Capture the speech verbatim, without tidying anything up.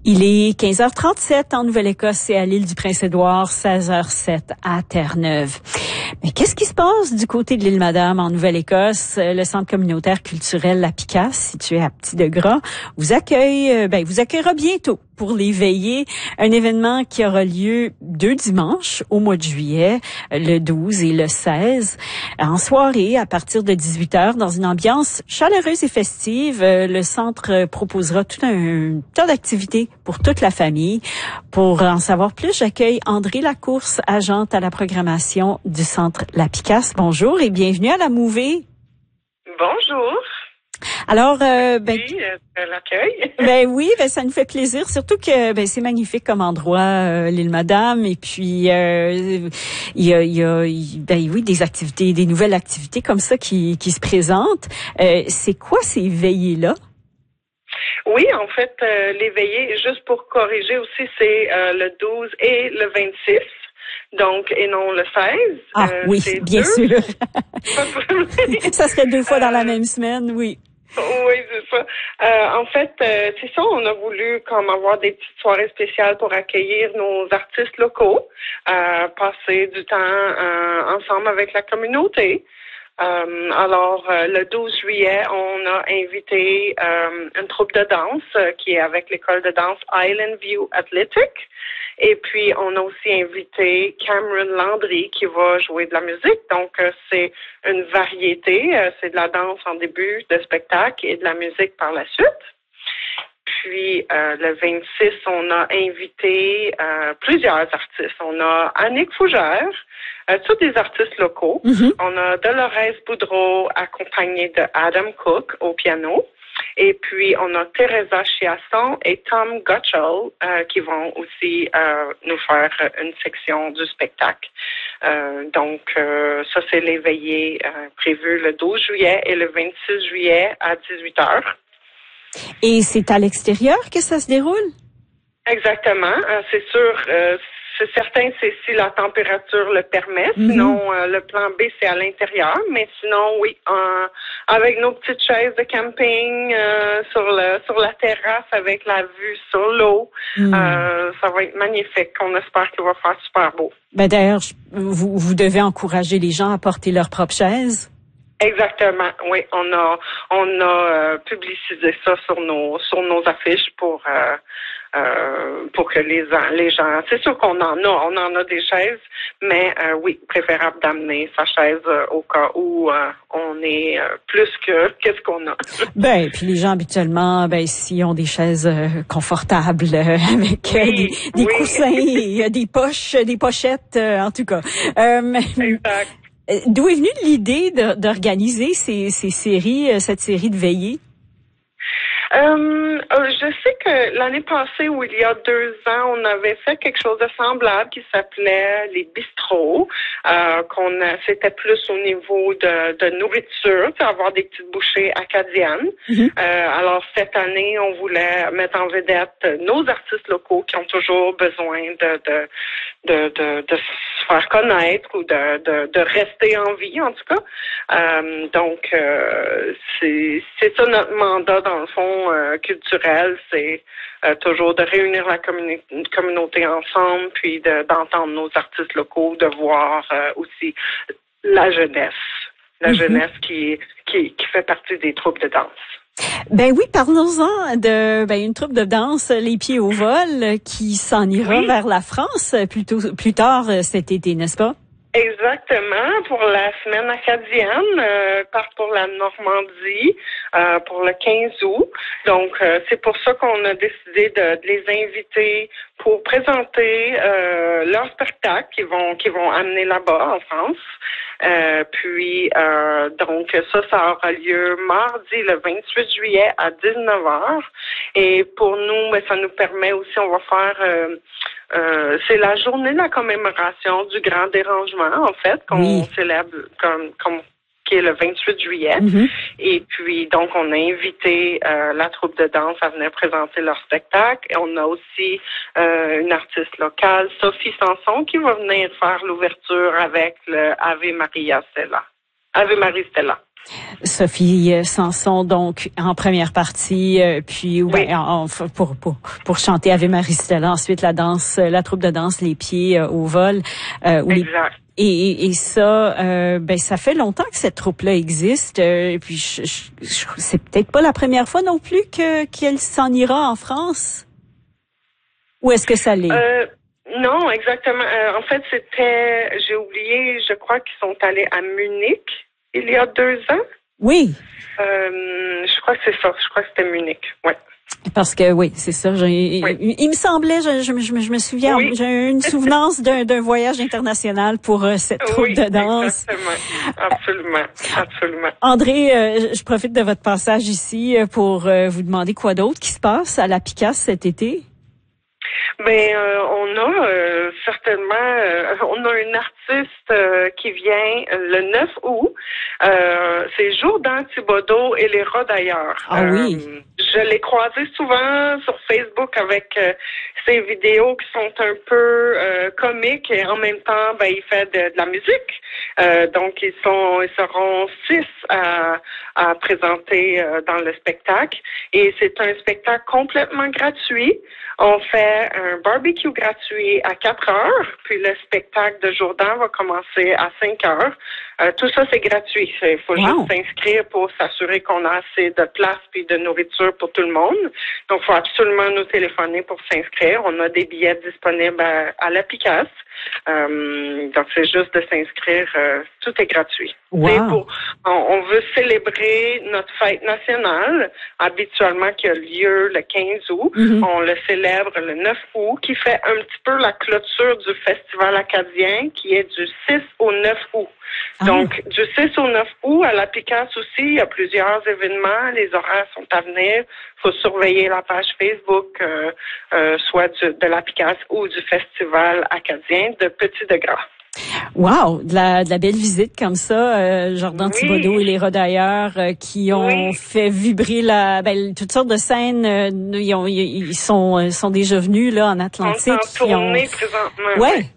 Il est quinze heures trente-sept en Nouvelle-Écosse et à l'île du Prince-Édouard, seize heures zéro sept à Terre-Neuve. Mais qu'est-ce qui se passe du côté de l'île Madame en Nouvelle-Écosse? Le centre communautaire culturel La Picasse, situé à Petit-de-Gras, vous accueille, ben, vous accueillera bientôt pour les veillées, un événement qui aura lieu deux dimanches au mois de juillet, le douze et le seize, en soirée à partir de dix-huit heures, dans une ambiance chaleureuse et festive. Le centre proposera tout un tas d'activités pour toute la famille. Pour en savoir plus, j'accueille André Lacourse, agente à la programmation du centre La Picasse. Bonjour et bienvenue à la Mouvée. Bonjour. Alors, euh, ben, oui, euh, l'accueil. Ben oui, ben ça nous fait plaisir, surtout que ben c'est magnifique comme endroit, euh, l'île Madame, et puis euh, il y a, il y a, ben oui, des activités, des nouvelles activités comme ça qui qui se présentent. Euh, c'est quoi ces veillées là? Oui, en fait, euh, les veillées, juste pour corriger aussi, c'est euh, le douze et le vingt-six. Donc, et non le seize. Ah euh, oui, bien deux. sûr. Ça serait deux fois dans la même semaine, oui. Oui, c'est ça. Euh, en fait, euh, c'est ça, on a voulu comme avoir des petites soirées spéciales pour accueillir nos artistes locaux, euh, passer du temps euh, ensemble avec la communauté. Euh, alors, euh, le douze juillet, on a invité euh, une troupe de danse euh, qui est avec l'école de danse Island View Athletic. Et puis, on a aussi invité Cameron Landry qui va jouer de la musique. Donc, euh, c'est une variété. Euh, c'est de la danse en début de spectacle et de la musique par la suite. Puis, euh, le vingt-six, on a invité euh, plusieurs artistes. On a Annick Fougère, euh, tous des artistes locaux. Mm-hmm. On a Dolores Boudreau accompagnée de Adam Cook au piano. Et puis, on a Teresa Chiasson et Tom Gotchell euh, qui vont aussi euh, nous faire une section du spectacle. Euh, donc, euh, ça, c'est les veillées euh, prévues le douze juillet et le vingt-six juillet à dix-huit heures. Et c'est à l'extérieur que ça se déroule? Exactement. Euh, c'est sûr, euh, c'est certain, c'est si la température le permet. Mm-hmm. Sinon, euh, le plan B, c'est à l'intérieur. Mais sinon, oui, euh, avec nos petites chaises de camping euh, sur le sur la terrasse avec la vue sur l'eau, mm. euh, ça va être magnifique. On espère qu'il va faire super beau. Ben d'ailleurs, vous, vous devez encourager les gens à porter leurs propres chaises. Exactement, oui, on a on a euh, publicisé ça sur nos sur nos affiches pour euh, euh, pour que les les gens, c'est sûr qu'on en a, on en a des chaises, mais euh, oui, préférable d'amener sa chaise euh, au cas où euh, on est euh, plus que qu'est-ce qu'on a. Ben puis les gens habituellement, ben s'ils ont des chaises euh, confortables euh, avec euh, oui, des, des oui. coussins, et, des poches, des pochettes, euh, en tout cas. Euh, exact. D'où est venue l'idée de, d'organiser ces, ces séries, cette série de veillées? Euh, je sais que l'année passée, ou il y a deux ans, on avait fait quelque chose de semblable qui s'appelait les bistrots, euh, qu'on a, c'était plus au niveau de, de nourriture, avoir des petites bouchées acadiennes. Mm-hmm. Euh, alors cette année, on voulait mettre en vedette nos artistes locaux qui ont toujours besoin de de de de, de se faire connaître ou de, de de rester en vie, en tout cas. Euh, donc euh, c'est c'est ça notre mandat dans le fond. Euh, culturel, c'est euh, toujours de réunir la communi- communauté ensemble, puis de, d'entendre nos artistes locaux, de voir euh, aussi la jeunesse, la mm-hmm. jeunesse qui, qui qui fait partie des troupes de danse. Ben oui, parlons-en de ben une troupe de danse Les Pieds au vol qui s'en ira oui. vers la France plutôt plus tard cet été, n'est-ce pas? Exactement, pour la semaine acadienne, euh, part pour la Normandie euh, pour le quinze août. Donc, euh, c'est pour ça qu'on a décidé de, de les inviter pour présenter euh, leur spectacle qu'ils vont qu'ils vont amener là-bas en France. Euh, puis, euh, donc, ça, ça aura lieu mardi, le vingt-huit juillet à dix-neuf heures. Et pour nous, ben, ça nous permet aussi, on va faire... Euh, Euh, c'est la journée de la commémoration du Grand Dérangement, en fait, qu'on oui. célèbre comme, comme qui est le vingt-huit juillet. Mm-hmm. Et puis, donc, on a invité euh, la troupe de danse à venir présenter leur spectacle. Et on a aussi euh, une artiste locale, Sophie Sanson, qui va venir faire l'ouverture avec le Ave Maria Stella. Ave Marie Stella. Sophie Sanson, donc, en première partie, euh, puis oui. ben, en, en, pour, pour, pour chanter Ave Marie Stella, ensuite la danse, la troupe de danse Les Pieds euh, au vol. Euh, où exact. Les, et, et, et ça, euh, ben ça fait longtemps que cette troupe-là existe. Euh, et puis, je, je, je, c'est peut-être pas la première fois non plus que qu'elle s'en ira en France. Ou est-ce que ça l'est? Euh, non, exactement. Euh, en fait, c'était, j'ai oublié, je crois qu'ils sont allés à Munich il y a deux ans. Oui. Euh, je crois que c'est ça. Je crois que c'était Munich. Ouais. Parce que oui, c'est ça. J'ai, oui. il, il me semblait, je, je, je, je me souviens, oui. j'ai une souvenance d'un, d'un voyage international pour euh, cette troupe oui, de danse. Exactement, absolument, absolument. André, euh, je profite de votre passage ici pour euh, vous demander quoi d'autre qui se passe à la Picasse cet été. Ben, euh, on a euh, certainement, euh, on a une artiste euh, qui vient le neuf août. Euh, c'est Jourdan Thibodeau et les rats d'ailleurs. Ah oui. Euh, je l'ai croisé souvent sur Facebook avec euh, ses vidéos qui sont un peu euh, comiques et en même temps, ben, il fait de, de la musique. Euh, donc, ils sont, ils seront six à, à présenter euh, dans le spectacle. Et c'est un spectacle complètement gratuit. On fait un barbecue gratuit à quatre heures, puis le spectacle de Jourdan va commencer à cinq heures. Euh, tout ça, c'est gratuit. Il faut wow. juste s'inscrire pour s'assurer qu'on a assez de place puis de nourriture pour tout le monde. Donc, il faut absolument nous téléphoner pour s'inscrire. On a des billets disponibles à, à la Picasse. Euh, donc, c'est juste de s'inscrire. Euh, tout est gratuit. Wow. Pour, on, on veut célébrer notre fête nationale, habituellement qui a lieu le quinze août. Mm-hmm. On le célèbre le neuf août, qui fait un petit peu la clôture du Festival acadien, qui est du six au neuf août. Ah. Donc, du six au neuf août, à la Picasse aussi, il y a plusieurs événements. Les horaires sont à venir. Il faut surveiller la page Facebook, euh, euh, soit du, de la Picasse ou du Festival acadien de Petit de Gras. Wow, de la, de la belle visite comme ça, euh, Jourdan oui. Thibodeau et les rats d'ailleurs euh, qui ont oui. fait vibrer la, ben, toutes sortes de scènes. Euh, ils, ont, ils sont, sont déjà venus là en Atlantique. Ils sont en tournée présentement. Ouais.